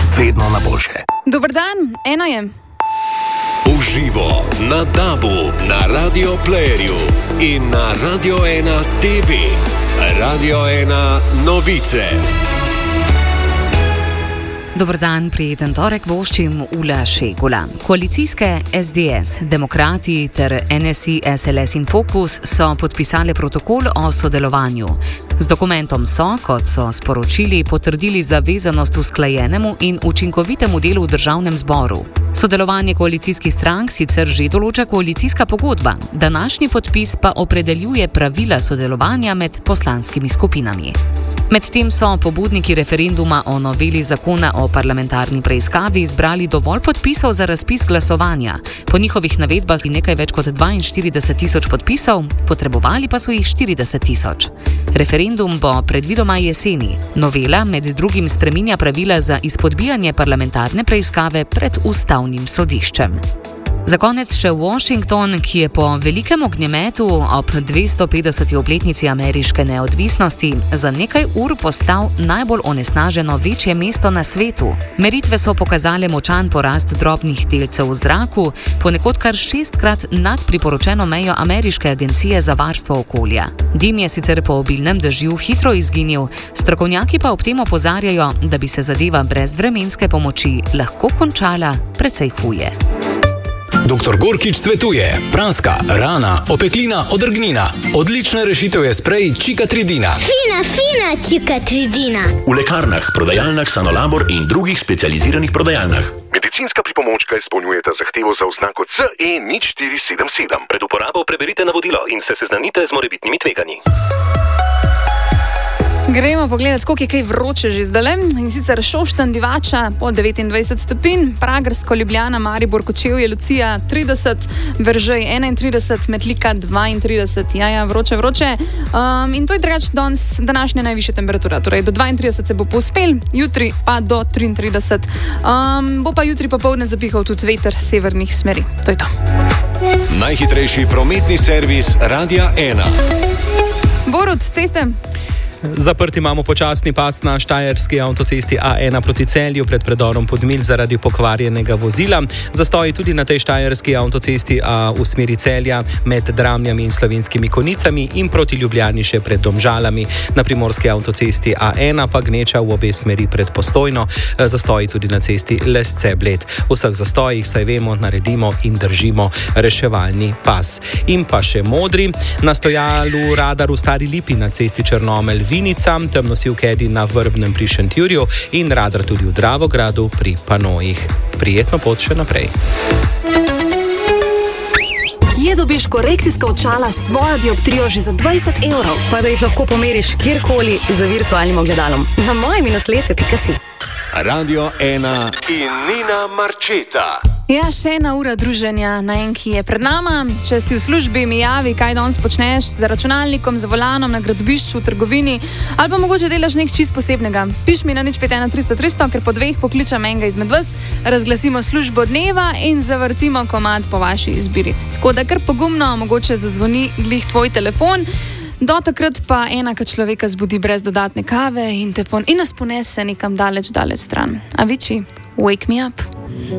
vedno na boljše. Dober dan, Ena je. Uživo na DAB-u, na Radio Playerju in na Radio 1 TV. Radio 1 novice. Dober dan, prijeten torek voščim Ula Šegula. Koalicijske SDS, Demokrati ter NSI, SLS in Fokus so podpisali protokol o sodelovanju. Z dokumentom so, kot so sporočili, potrdili zavezanost usklajenemu in učinkovitemu delu v državnem zboru. Sodelovanje koalicijskih strank sicer že določa koalicijska pogodba, današnji podpis pa opredeljuje pravila sodelovanja med poslanskimi skupinami. Medtem so pobudniki referenduma o noveli zakona o parlamentarni preiskavi zbrali dovolj podpisov za razpis glasovanja. Po njihovih navedbah je nekaj več kot 42 tisoč podpisov, potrebovali pa so jih 40 tisoč. Referendum bo predvidoma jeseni. Novela med drugim spreminja pravila za izpodbijanje parlamentarne preiskave pred ustavnim sodiščem. Za konec še Washington, ki je po velikem ognjemetu ob 250. obletnici ameriške neodvisnosti za nekaj ur postal najbolj onesnaženo večje mesto na svetu. Meritve so pokazale močan porast drobnih delcev v zraku, ponekod kar 6-krat nad priporočeno mejo ameriške agencije za varstvo okolja. Dim je sicer po obilnem dežju hitro izginil, strokovnjaki pa ob tem opozarjajo, da bi se zadeva brez vremenske pomoči lahko končala precej huje. Dr. Gorkič svetuje: praska, rana, opeklina, odrgnina. Odlična rešitev je sprej Čikatridina. Fina Čikatridina. V lekarnah, prodajalnah Sanolabor in drugih specializiranih prodajalnah. Medicinska pripomočka izpolnjujeta zahtevo za oznako CE 0477. Pred uporabo preberite navodilo in se seznanite z morebitnimi tveganji. Gremo pogledati, koliko je kaj vroče že zdaj. In sicer Šoštanj, Divača po 29 stopinj, Pragersko, Ljubljana, Maribor, Kočevje, Lucija 30, Veržej 31, Metlika 32. Ja, vroče. In to je drugače današnja najvišja temperatura. Torej do 32 se bo povzpel, jutri pa do 33. Bo pa jutri popoldne zapihal tudi veter severnih smeri. To je to. Najhitrejši prometni servis Radia 1. Borut, ceste. Zaprt imamo počasni pas na štajerski avtocesti A1 proti Celju pred predorom Podmilj zaradi pokvarjenega vozila. Zastoji tudi na tej štajerski avtocesti A v smeri Celja med Dramljami in Slovenskimi Konicami in proti Ljubljani še pred Domžalami. Na primorski avtocesti A1 pa gneča v obe smeri pred Postojno. Zastoji tudi na cesti Lesce-Bled. V vseh zastojih, saj vemo, naredimo in držimo reševalni pas. In pa še modri. Na stojalu radar v Stari Lipi na cesti Črnomelj Vinica, temnosilke Edi na Vrbnem pri Šentjurju in radar tudi v Dravogradu pri Panojih. Prijetno pot še naprej. Kje dobiš korekcijska očala s svojo dioptrijo že za 20 evrov? Pa da jih lahko pomeriš kjerkoli z virtualnim ogledalom. Na moje-letve.si. Radio 1 in Nina Marčeta. Ja, še ena ura druženja na Enki je pred nama. Če si v službi, mi javi, kaj danes počneš za računalnikom, za volanom, na gradbišču, v trgovini, ali pa mogoče delaš nekaj čist posebnega. Piš mi na 051 300 300, ker po dveh pokličem enega izmed vas, razglasimo službo dneva in zavrtimo komad po vaši izbiri. Tako da kar pogumno, mogoče zazvoni glih tvoj telefon, do takrat pa enaka človeka zbudi brez dodatne kave in nas ponese nekam daleč stran. A viči, wake me up.